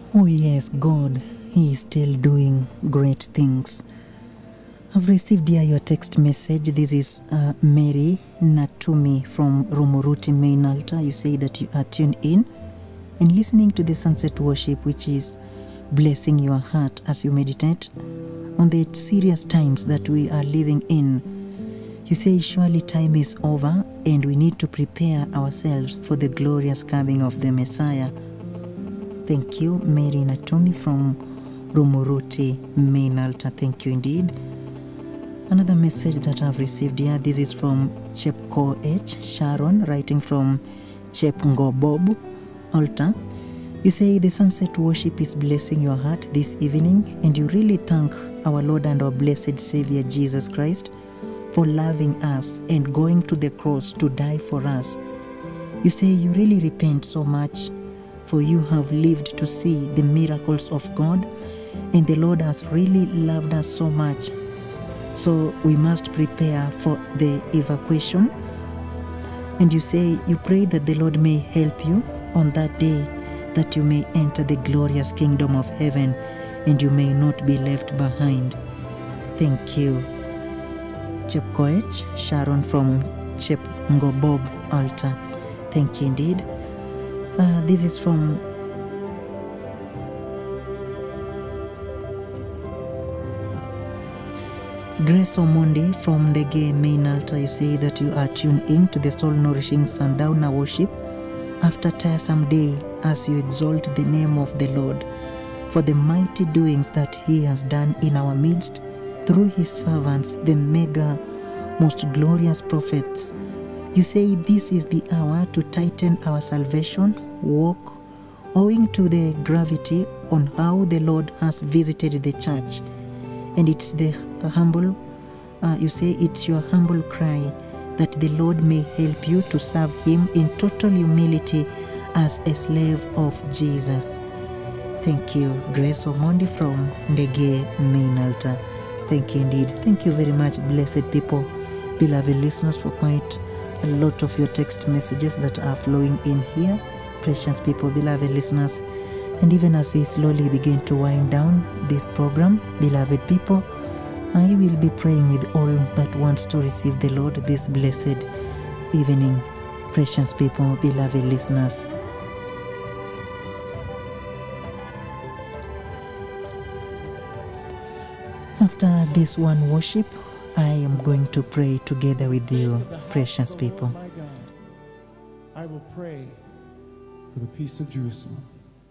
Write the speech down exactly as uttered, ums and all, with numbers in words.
Oh yes, God, He is still doing great things. I've received here your text message. This is uh, Mary Natumi from Rumuruti Main Altar. You say that you are tuned in and listening to the sunset worship, which is blessing your heart as you meditate on the serious times that we are living in. You say surely time is over and we need to prepare ourselves for the glorious coming of the Messiah. Thank you, Mary Natumi from Rumuruti Main Altar. Thank you indeed. Another message that I've received here, this is from Chepko H. Sharon, writing from Chepngobob Altar. You say the sunset worship is blessing your heart this evening, and you really thank our Lord and our blessed Savior Jesus Christ for loving us and going to the cross to die for us. You say you really repent so much, for you have lived to see the miracles of God, and the Lord has really loved us so much. So we must prepare for the evacuation. And you say you pray that the Lord may help you on that day, that you may enter the glorious kingdom of heaven and you may not be left behind. Thank you. Chepkoech Sharon from Chepngobob Altar. Thank you indeed. Uh, this is from Grace Omondi from Ndege Main Altar. You say that you are tuned in to the soul-nourishing sundowner worship after tiresome day as you exalt the name of the Lord for the mighty doings that He has done in our midst through His servants, the mega, most glorious prophets. You say this is the hour to tighten our salvation walk, owing to the gravity on how the Lord has visited the church. And it's the humble, uh, you say it's your humble cry that the Lord may help you to serve Him in total humility as a slave of Jesus. Thank you, Grace Omondi from Ndege Main Altar. Thank you indeed. Thank you very much, blessed people, beloved listeners, for quite a lot of your text messages that are flowing in here. Precious people, beloved listeners. And even as we slowly begin to wind down this program, beloved people, I will be praying with all that wants to receive the Lord this blessed evening. Precious people, beloved listeners. After this one worship, I am going to pray together with you, precious people. My God, I will pray for the peace of Jerusalem.